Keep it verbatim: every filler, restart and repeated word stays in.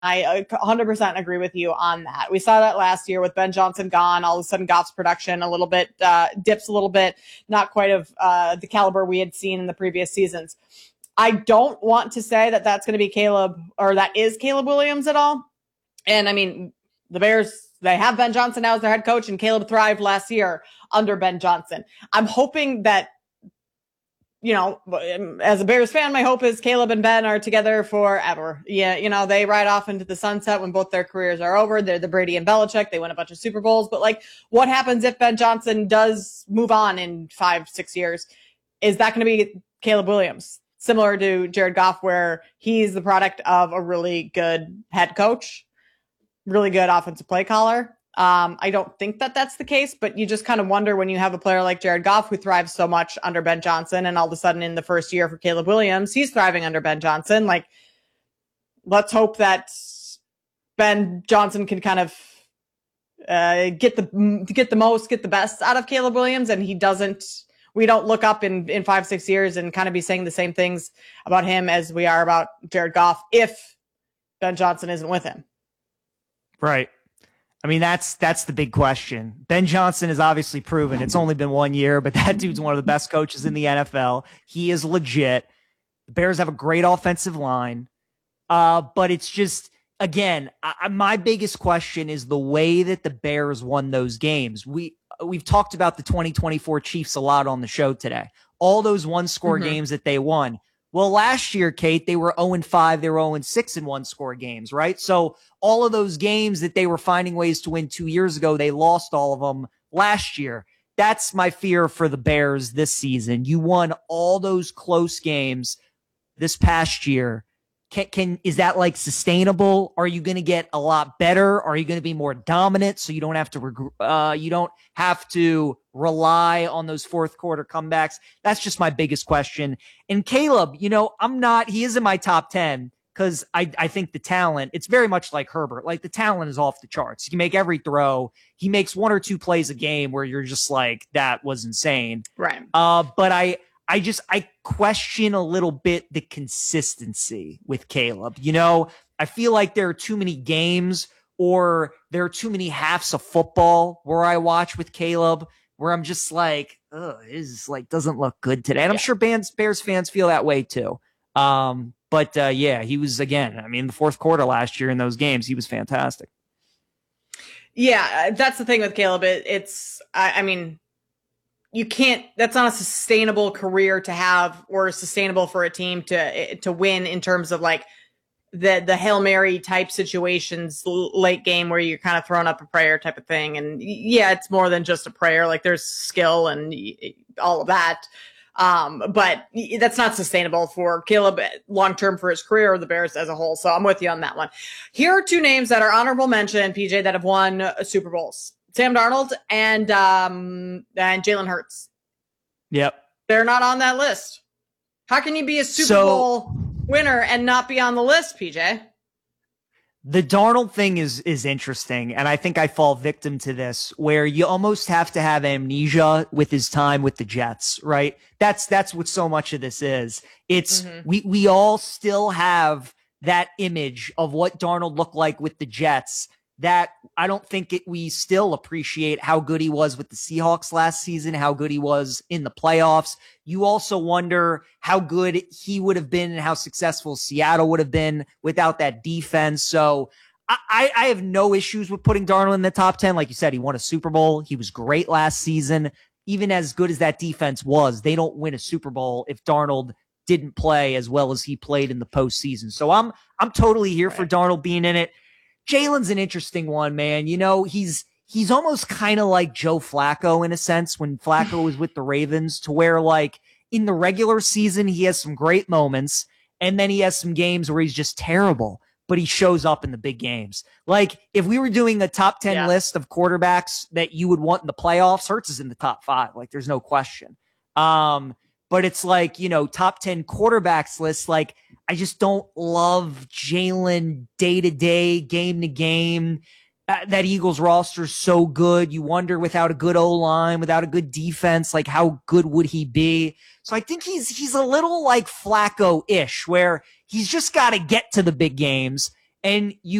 I one hundred percent agree with you on that. We saw that last year with Ben Johnson gone. All of a sudden, Goff's production a little bit uh, dips a little bit, not quite of uh, the caliber we had seen in the previous seasons. I don't want to say that that's going to be Caleb or that is Caleb Williams at all. And I mean, the Bears, they have Ben Johnson now as their head coach, and Caleb thrived last year under Ben Johnson. I'm hoping that, you know, as a Bears fan, my hope is Caleb and Ben are together forever. Yeah, you know, they ride off into the sunset when both their careers are over. They're the Brady and Belichick. They win a bunch of Super Bowls. But, like, what happens if Ben Johnson does move on in five, six years? Is that going to be Caleb Williams? Similar to Jared Goff, where he's the product of a really good head coach, really good offensive play caller. Um, I don't think that that's the case, but you just kind of wonder when you have a player like Jared Goff who thrives so much under Ben Johnson, and all of a sudden in the first year for Caleb Williams, he's thriving under Ben Johnson. Like, let's hope that Ben Johnson can kind of uh, get the get the most, get the best out of Caleb Williams, and he doesn't. We don't look up in, in five, six years and kind of be saying the same things about him as we are about Jared Goff if Ben Johnson isn't with him. Right. I mean, that's that's the big question. Ben Johnson has obviously proven it's only been one year, but that dude's one of the best coaches in the N F L. He is legit. The Bears have a great offensive line. Uh, but it's just, again, I, my biggest question is the way that the Bears won those games. We We've talked about the twenty twenty-four Chiefs a lot on the show today. All those one-score mm-hmm. games that they won. Well, last year, Kate, they were oh and five. They were oh and six in one-score games, right? So all of those games that they were finding ways to win two years ago, they lost all of them last year. That's my fear for the Bears this season. You won all those close games this past year. Can, can is that like sustainable? Are you going to get a lot better? Are you going to be more dominant so you don't have to uh, you don't have to rely on those fourth quarter comebacks? That's just my biggest question. And Caleb, you know, I'm not. He is in my top ten because I I think the talent. It's very much like Herbert. Like the talent is off the charts. He can make every throw. He makes one or two plays a game where you're just like, that was insane. Right. Uh, but I. I just, I question a little bit the consistency with Caleb. You know, I feel like there are too many games or there are too many halves of football where I watch with Caleb where I'm just like, oh, this like doesn't look good today. And I'm sure Bears, Bears fans feel that way too. Um, but uh, yeah, he was, again, I mean, the fourth quarter last year in those games, he was fantastic. Yeah, that's the thing with Caleb. It, it's, I, I mean, you can't, that's not a sustainable career to have or sustainable for a team to, to win in terms of like the, the Hail Mary type situations late game where you're kind of throwing up a prayer type of thing. And yeah, it's more than just a prayer. Like there's skill and all of that. Um, but that's not sustainable for Caleb long-term for his career or the Bears as a whole. So I'm with you on that one. Here are two names that are honorable mention, P J, that have won Super Bowls. Sam Darnold and um, and Jalen Hurts. Yep. They're not on that list. How can you be a Super so, Bowl winner and not be on the list, P J? The Darnold thing is is interesting, and I think I fall victim to this, where you almost have to have amnesia with his time with the Jets, right? That's that's what so much of this is. It's mm-hmm. we we all still have that image of what Darnold looked like with the Jets. That I don't think it, we still appreciate how good he was with the Seahawks last season, how good he was in the playoffs. You also wonder how good he would have been and how successful Seattle would have been without that defense. So I, I have no issues with putting Darnold in the top ten. Like you said, he won a Super Bowl. He was great last season. Even as good as that defense was, they don't win a Super Bowl if Darnold didn't play as well as he played in the postseason. So I'm I'm totally here right. for Darnold being in it. Jalen's an interesting one, man. You know, he's he's almost kind of like Joe Flacco in a sense when Flacco was with the Ravens, to where like in the regular season, he has some great moments and then he has some games where he's just terrible, but he shows up in the big games. Like if we were doing a top ten yeah. list of quarterbacks that you would want in the playoffs, Hurts is in the top five. Like there's no question. Um, but it's like, you know, top ten quarterbacks list, like I just don't love Jalen day to day, game to game. Uh, that Eagles roster is so good. You wonder without a good O-line, without a good defense, like how good would he be? So I think he's he's a little like Flacco-ish, where he's just got to get to the big games. And you